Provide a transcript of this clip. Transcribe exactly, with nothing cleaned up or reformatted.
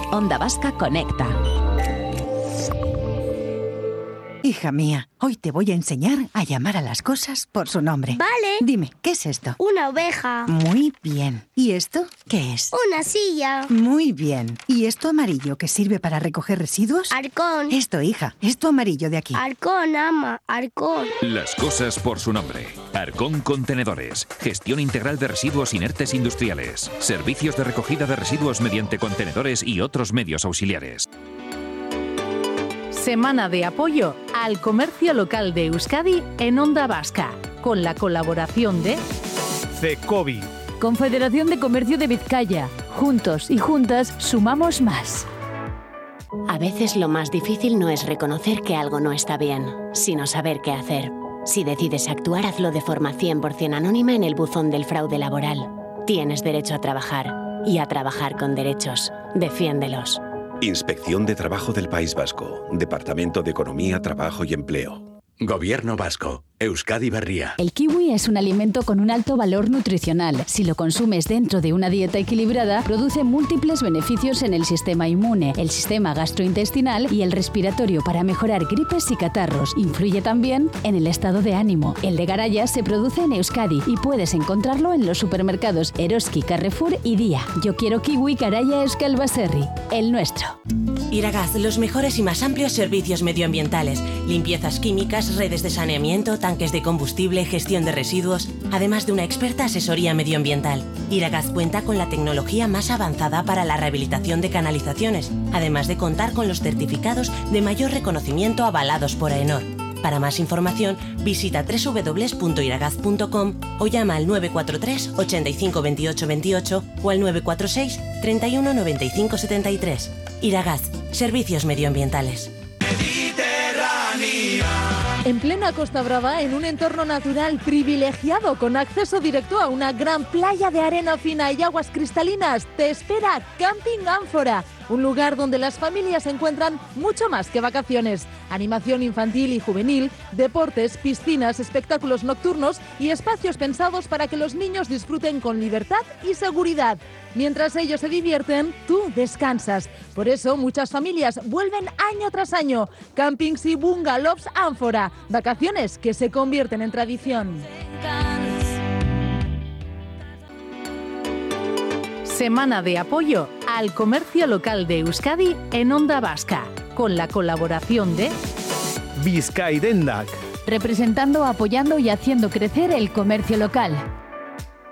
Onda Vasca Conecta. Hija mía, hoy te voy a enseñar a llamar a las cosas por su nombre. Vale. Dime, ¿qué es esto? Una oveja. Muy bien. ¿Y esto qué es? Una silla. Muy bien. ¿Y esto amarillo que sirve para recoger residuos? Halcón. Esto, hija, esto amarillo de aquí. Halcón, ama, halcón. Las cosas por su nombre. Halcón Contenedores. Gestión integral de residuos inertes industriales. Servicios de recogida de residuos mediante contenedores y otros medios auxiliares. Semana de apoyo al comercio local de Euskadi en Onda Vasca, con la colaboración de CECOBI, Confederación de Comercio de Vizcaya. Juntos y juntas sumamos más. A veces lo más difícil no es reconocer que algo no está bien, sino saber qué hacer. Si decides actuar, hazlo de forma cien por ciento anónima en el buzón del fraude laboral. Tienes derecho a trabajar y a trabajar con derechos. Defiéndelos. Inspección de Trabajo del País Vasco. Departamento de Economía, Trabajo y Empleo. Gobierno vasco. Euskadi Berria. El kiwi es un alimento con un alto valor nutricional. Si lo consumes dentro de una dieta equilibrada, produce múltiples beneficios en el sistema inmune, el sistema gastrointestinal y el respiratorio para mejorar gripes y catarros. Influye también en el estado de ánimo. El de Garaya se produce en Euskadi y puedes encontrarlo en los supermercados Eroski, Carrefour y Día. Yo quiero kiwi Garaya Euskal Baserri, el nuestro. Iragaz, los mejores y más amplios servicios medioambientales. Limpiezas químicas, redes de saneamiento, tanques de combustible, gestión de residuos, además de una experta asesoría medioambiental. Iragaz cuenta con la tecnología más avanzada para la rehabilitación de canalizaciones, además de contar con los certificados de mayor reconocimiento avalados por AENOR. Para más información, visita doble u doble u doble u punto iragaz punto com o llama al nueve cuatro tres, ochenta y cinco, veintiocho veintiocho o al nueve cuatro seis, treinta y uno, noventa y cinco setenta y tres. Iragaz, servicios medioambientales. En plena Costa Brava, en un entorno natural privilegiado con acceso directo a una gran playa de arena fina y aguas cristalinas, te espera Camping Ánfora, un lugar donde las familias encuentran mucho más que vacaciones. Animación infantil y juvenil, deportes, piscinas, espectáculos nocturnos y espacios pensados para que los niños disfruten con libertad y seguridad. Mientras ellos se divierten, tú descansas. Por eso muchas familias vuelven año tras año. Campings y bungalows Ánfora, vacaciones que se convierten en tradición. Semana de apoyo al comercio local de Euskadi en Onda Vasca, con la colaboración de Bizkaidendak, representando, apoyando y haciendo crecer el comercio local.